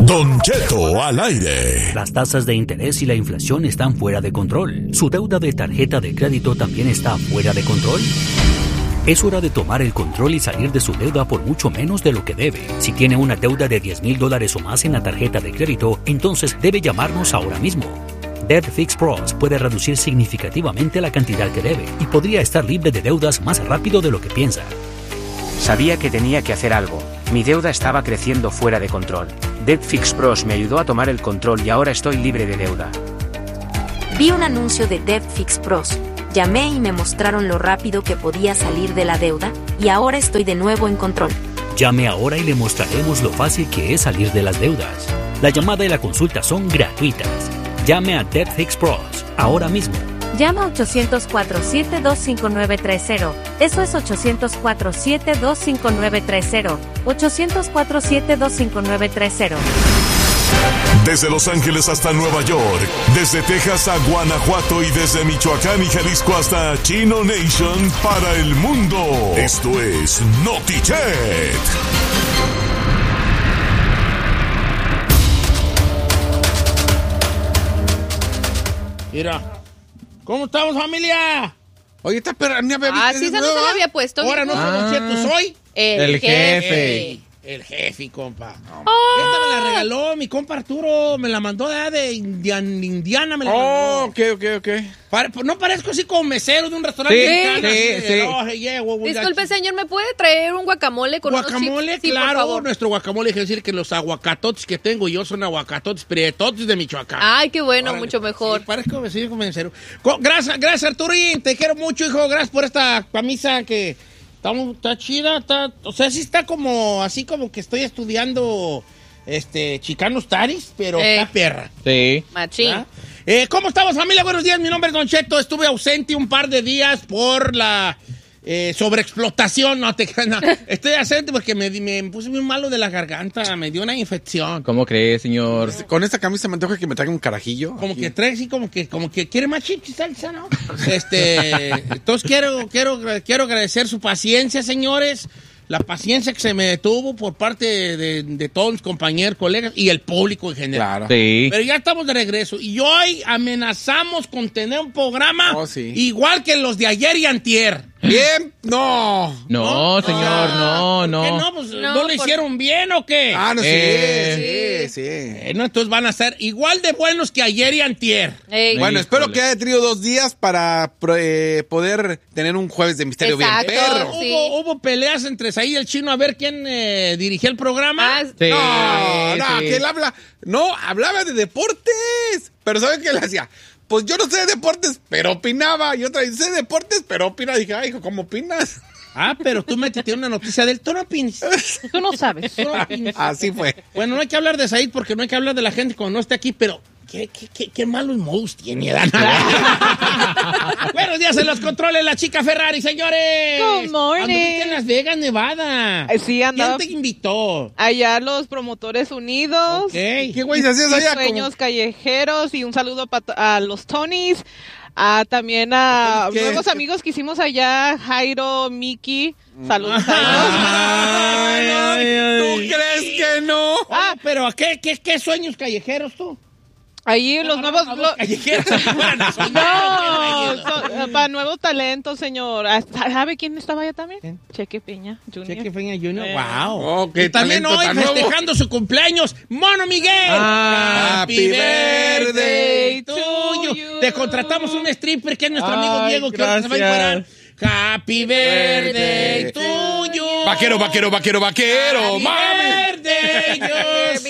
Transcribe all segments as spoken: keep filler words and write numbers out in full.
Don Cheto al aire. Las tasas de interés y la inflación están fuera de control. ¿Su deuda de tarjeta de crédito también está fuera de control? Es hora de tomar el control y salir de su deuda por mucho menos de lo que debe. Si tiene una deuda de diez mil dólares o más en la tarjeta de crédito, entonces debe llamarnos ahora mismo. Debt Fix Pros puede reducir significativamente la cantidad que debe y podría estar libre de deudas más rápido de lo que piensa. Sabía que tenía que hacer algo. Mi deuda estaba creciendo fuera de control. Debt Fix Pros me ayudó a tomar el control y ahora estoy libre de deuda. Vi un anuncio de Debt Fix Pros. Llamé y me mostraron lo rápido que podía salir de la deuda y ahora estoy de nuevo en control. Llame ahora y le mostraremos lo fácil que es salir de las deudas. La llamada y la consulta son gratuitas. Llame a Debt Fix Pros ahora mismo. Llama a ochocientos cuatro siete dos cinco nueve tres cero. Eso es ochocientos cuatro siete dos cinco nueve tres cero. ochocientos cuatro siete dos cinco nueve tres cero. Desde Los Ángeles hasta Nueva York, desde Texas a Guanajuato y desde Michoacán y Jalisco hasta Chino Nation para el mundo. Esto es NotiChet. Mira. ¿Cómo estamos, familia? Oye, esta perra ni había Ah, sí, esa no se la había puesto. Ahora no ah. soy Don Cheto, soy el, el jefe. jefe. El jefe, compa. Oh. Esta me la regaló mi compa Arturo. Me la mandó de, de Indiana, Indiana. Me la oh, mandó. ok, ok, ok. Pare, no parezco así como mesero de un restaurante sí, mexicano. Sí, así, sí. Oh, yeah, wow, wow, Disculpe, yeah. señor, ¿me puede traer un guacamole con guacamole, unos chips? Sí, claro. por favor. Nuestro guacamole, es decir, que los aguacatotes que tengo yo son aguacatotes prietotes de Michoacán. Ay, qué bueno, Órale, mucho mejor. Sí, parezco mesero como mesero. Gracias, gracias, Arturín. Te quiero mucho, hijo. Gracias por esta camisa que... Está, está chida, está, o sea, sí está como, así como que estoy estudiando, este, Chicano Studies, pero Eh. está perra. Sí. Machín. ¿Ah? Eh, ¿Cómo estamos, familia? Buenos días, mi nombre es Don Cheto. Estuve ausente un par de días por la eh, sobreexplotación. No, te no. Estoy ausente porque me, me puse muy malo de la garganta, me dio una infección. ¿Cómo crees, señor? Con esta camisa me antoja que me traiga un carajillo. Como aquí. que trae así, como que, como que quiere más chips y salsa, ¿no? Este, entonces quiero, quiero, quiero agradecer su paciencia, señores. La paciencia que se me detuvo por parte de, de, de todos mis compañeros, colegas y el público en general. Claro. Sí. Pero ya estamos de regreso. Y hoy amenazamos con tener un programa Oh, sí. igual que los de ayer y antier. Bien, no. No, señor, Ah, no, ¿por qué no. no? Pues, ¿no, No, lo por- hicieron bien o qué? Ah, no, sí, Eh, sí, sí. Eh, no, entonces van a ser igual de buenos que ayer y antier. Ey. Bueno, Híjole. espero que haya tenido dos días para pro- eh, poder tener un jueves de misterio Exacto. bien perro. Sí. Hubo, hubo peleas entre Saí y el Chino a ver quién eh, dirigía el programa. Ah, Sí, No, no, sí. que él habla. No, hablaba de deportes. Pero ¿saben qué le hacía? Pues yo no sé de deportes, pero opinaba. Y otra dice, sé de deportes, pero opina. Dije, ay, hijo, ¿cómo opinas? Ah, pero tú metiste una noticia del tono opines. Tú no sabes. Tú no opines. Así fue. Bueno, no hay que hablar de Said porque no hay que hablar de la gente cuando no esté aquí, pero qué, qué, qué, qué malos modos tiene, Dan. Buenos días en los controles, la chica Ferrari, señores. Good morning. Anduviste en Las Vegas, Nevada. Eh, sí, andaba- ¿Quién te invitó? Allá los promotores unidos. Ok. ¿Qué güey se hacías allá? Sueños Como- callejeros y un saludo pa- a los Tonys. A, también a ¿Qué? nuevos amigos que hicimos allá, Jairo, Miki. Saludos a ellos. Ay, ¿tú crees que no? Ah, pero ¿a qué, qué, qué sueños callejeros tú? Ahí los nuevos... lo- Callejeros. No, so- para nuevos talentos, señor. Ah, ¿Sabe quién estaba allá también? ¿Quién? Cheque Peña Junior Cheque Peña Junior, Eh. wow. Oh, qué Y también talento hoy tan nuevo. festejando su cumpleaños, Mono Miguel. Ah, happy birthday to to you. you. Te contratamos un stripper que es nuestro amigo Ay, Diego, que ahora se va a encuerar. gracias. Happy birthday to you. Vaquero, vaquero, vaquero, vaquero. Happy ¡Mami! birthday, yo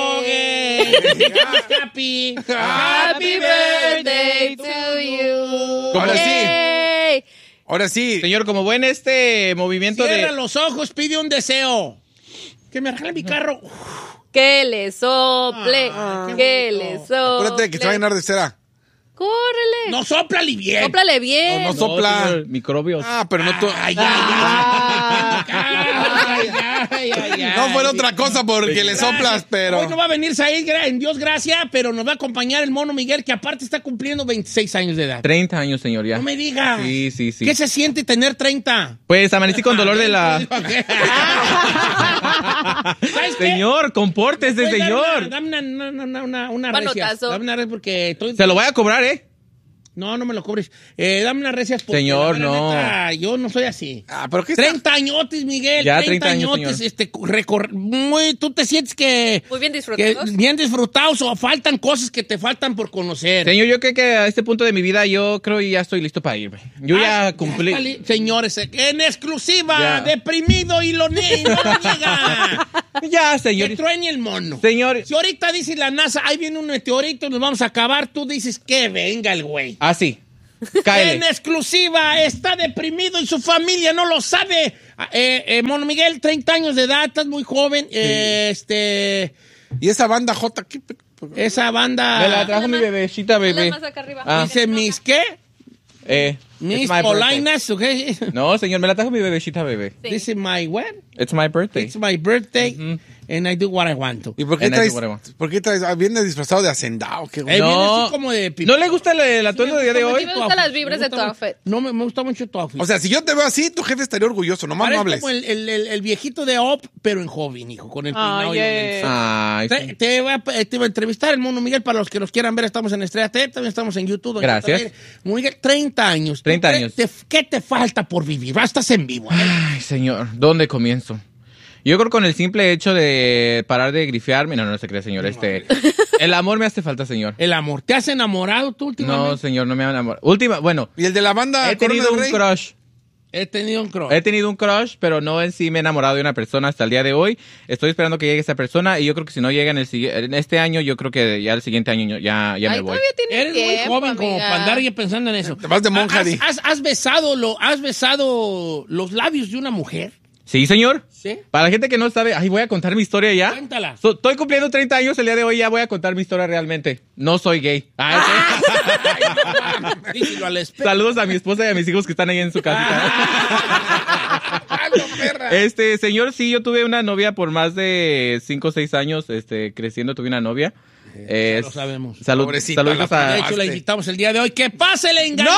soy happy, happy birthday to you. Ahora sí. Ey. Ahora sí. Señor, como ven este movimiento Cierra de... los ojos, pide un deseo. Que me arregle mi carro. Que le sople, Ah, qué que bonito. le sople. Acuérdate que se va a llenar de cera. Córrele. No sopla bien. Sóplale bien. No, no No, sopla. señor, microbios. Ah, pero no tú. Ay, ay, ay. Ay, ay, Ay, ay, ay. No fue otra cosa porque le soplas, pero... Hoy no va a venir Said, en Dios gracia, pero nos va a acompañar el mono Miguel, que aparte está cumpliendo veintiséis años de edad. treinta años, señor, ya. No me digas. Sí, sí, sí. ¿Qué se siente tener treinta? Pues amanecí con dolor de la... ¿Sabes qué? Señor, compórtese, ¿Puedes dar señor. una- Dame una, una, una, una, una Manotazo. recia. Dame una recia porque estoy... Se lo voy a cobrar, ¿eh? No, no me lo cobres. Eh, dame unas recias porque Señor, la no. neta, yo no soy así. Ah, pero ¿qué está? treinta añotes, Miguel. Ya, treinta, treinta años, añotes, señor. este, recor- muy, tú te sientes que... Muy bien que disfrutados. bien disfrutados o faltan cosas que te faltan por conocer. Señor, yo creo que a este punto de mi vida yo creo que ya estoy listo para irme. Yo Ah, ya cumplí. está li- Señores, en exclusiva, Ya. deprimido y lo nie- y no lo niega. Ya, Que señor. truene el mono. Señor. Si ahorita dice la NASA, ahí viene un meteorito y nos vamos a acabar, tú dices que venga el güey. Ah, sí. En Cáele. exclusiva, está deprimido y su familia no lo sabe. Eh, eh, Mono Miguel, treinta años de edad, estás muy joven. eh, este, ¿Y esa banda J? ¿Qué? esa banda... Me la trajo mi bebecita, bebé. Más acá arriba. Ah. Dice mis, ¿qué? Eh, Mis it's my polainas, ¿o qué? birthday. No, señor, me la trajo mi bebecita, bebé. Sí. Dice my what? It's my birthday. It's my birthday and I do what I want to. ¿Y por qué And I traes, do what I want. por qué traes, ah, viene disfrazado de hacendado? ¿Qué? Eh, viene No. así como de... ¿No le gusta el, el atuendo del día de hoy? me gustan las vibras de tu outfit. No, me, me gusta mucho tu outfit. O sea, si yo te veo así, tu jefe estaría orgulloso. Nomás no Parece hables. como el, el, el, el viejito de Op, pero en joven, hijo, con el peinado Ay, y los eh. lentes. Ay, Te, sí. te va, a- te va a entrevistar el Mono Miguel para los que los quieran ver. Estamos en Estrella T V, también estamos en YouTube. doña Gracias. Tata. Mono Miguel, treinta años. treinta ¿Tú años. te- ¿Qué te falta por vivir? Ah, estás en vivo. ¿eh? Ay, señor, ¿dónde comienzo? Yo creo con el simple hecho de parar de grifearme, no, no, no se cree, señor, este, el amor me hace falta, señor. El amor. ¿Te has enamorado tú No, últimamente? señor, no me ha enamorado. Última, bueno, ¿Y el de la banda he Corona tenido del un Rey? crush. He tenido un crush. He tenido un crush, pero no en sí me he enamorado de una persona hasta el día de hoy. Estoy esperando que llegue esa persona y yo creo que si no llega en, el, sigui- en este año, yo creo que ya el siguiente año ya, ya me Ay, voy. todavía tiene Eres muy tiempo, joven como amiga. para andar ya pensando en eso. Te vas de monja, ¿Has, di. has, has besado lo, ¿Has besado los labios de una mujer? Sí, señor. ¿Sí? Para la gente que no sabe, ay, voy a contar mi historia ya. Cuéntala. So- estoy cumpliendo treinta años el día de hoy, ya voy a contar mi historia realmente. No soy gay. Ay, Díselo al espejo. Saludos a mi esposa y a mis hijos que están ahí en su casa. Este, señor, sí, yo tuve una novia por más de cinco o seis años, este, creciendo tuve una novia. Eh, ya lo sabemos. Salud, Pobrecita, saludos la a... De hecho, la invitamos el día de hoy. ¡Que pase la engañada!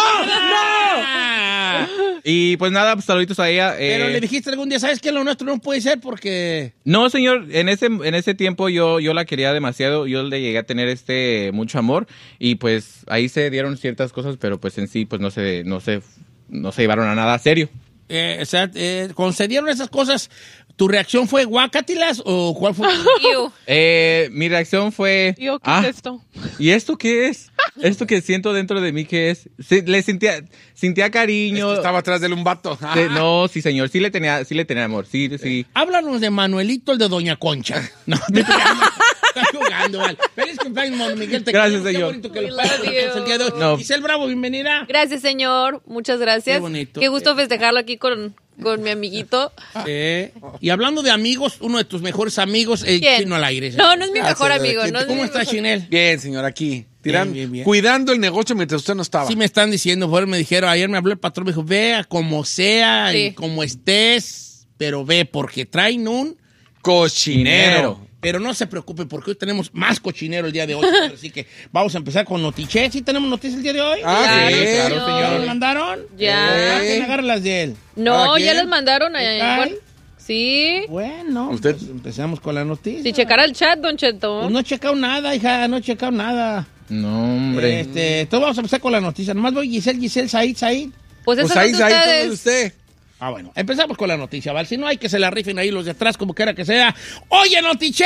¡No! Y pues nada, pues, saluditos a ella. eh, Pero le dijiste algún día, ¿sabes qué? Lo nuestro no puede ser porque... No, señor, en ese, en ese tiempo yo, yo la quería demasiado, yo le llegué a tener este mucho amor y pues ahí se dieron ciertas cosas, pero pues en sí pues no se, no se, no se llevaron a nada serio. Eh, o sea, eh, concedieron esas cosas. ¿Tu reacción fue guacatilas o cuál fue? Ew. Eh, mi reacción fue... Yo, ¿qué "Ah, es esto? ¿Y esto qué es? ¿Esto que siento dentro de mí qué es? Sí, le sentía, sentía Es cariño. que estaba atrás de él un vato. Sí, no, sí, señor, sí le tenía, sí le tenía amor, sí, sí. Háblanos de Manuelito, el de Doña Concha. No, te estás jugando, Val. Feliz cumpleaños, Mono Miguel. Te Gracias, queremos. Qué señor. bonito que We lo love pases you. el día de hoy. No. Giselle Bravo, bienvenida. Gracias, señor. Muchas gracias. Qué bonito. Qué gusto festejarlo aquí con, con mi amiguito. Eh, y hablando de amigos, uno de tus mejores amigos, el ¿Quién? Chino al aire. No, no es mi Gracias, mejor bebé. amigo. No es ¿Cómo mi estás, mejor- Chinel? Bien, señor, aquí. Tirando, bien, bien. Cuidando el negocio mientras usted no estaba. Sí me están diciendo, por me dijeron, ayer me habló el patrón, me dijo, vea como sea y Sí. como estés, pero ve, porque traen un... Cochinero. Pero no se preocupe, porque hoy tenemos más cochinero el día de hoy. Así que vamos a empezar con noticias. ¿Sí tenemos noticias el día de hoy? Ah, Claro, sí, señor. claro, ¿Ya señor. nos mandaron? Ya. Ah, ¿quién agarra las de él? No, ¿Cada ya quien? las mandaron. ¿Qué eh, tal? bueno, sí. Bueno, ¿Usted? pues empezamos con la noticia. Si checara el chat, Don Cheto. Pues no he checado nada, hija, no he checado nada. No, hombre. Este, entonces vamos a empezar con la noticia. Nomás voy Giselle, Giselle, Said, Said. Pues eso Pues ahí, es de ahí, ustedes. todo de usted. Ah, bueno, empezamos con la noticia, ¿vale? Si no hay que se la rifen ahí los de atrás, como quiera que sea. ¡Oye, notiche!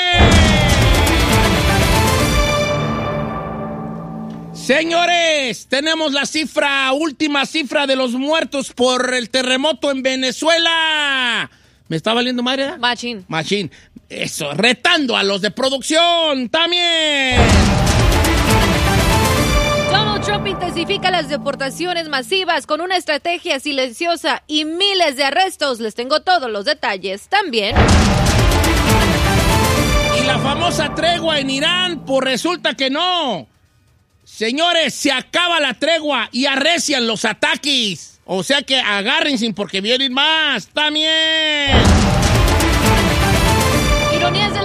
Señores, tenemos la cifra, última cifra de los muertos por el terremoto en Venezuela. ¿Me está valiendo madre? ¿eh? Machín. Machín. Eso, retando a los de producción también. Donald Trump intensifica las deportaciones masivas con una estrategia silenciosa y miles de arrestos. Les tengo todos los detalles también. Y la famosa tregua en Irán, pues resulta que no. Señores, se acaba la tregua y arrecian los ataques. O sea que agárrense porque vienen más también.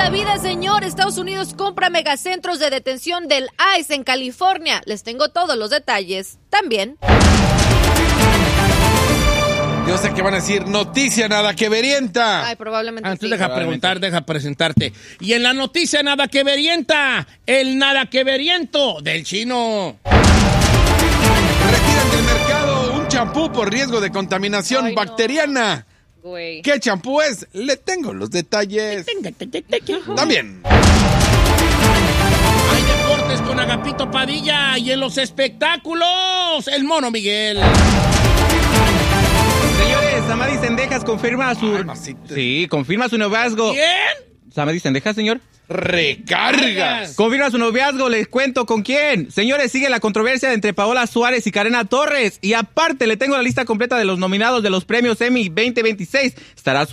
la vida, señor. Estados Unidos compra megacentros de detención del ICE en California. Les tengo todos los detalles también. Yo sé que van a decir noticia nada que verienta. Ay, probablemente Ah, entonces sí. deja preguntar, deja presentarte. Y en la noticia nada que verienta, el nada que veriento del chino. Retiran del mercado un champú por riesgo de contaminación Ay, no. bacteriana. Güey. ¿Qué champú es? Le tengo los detalles. También. Hay deportes con Agapito Padilla y en los espectáculos, el Mono Miguel. Señores, Samadi Sendejas confirma su... Ay, masita. Sí, confirma su noviazgo. ¿Quién? Samadi Sendejas, señor. Recargas. Confirma su noviazgo, les cuento con quién. Señores, sigue la controversia entre Paola Suárez y Karena Torres. Y aparte, le tengo la lista completa de los nominados de los premios Emmy veinte veintiséis. Estará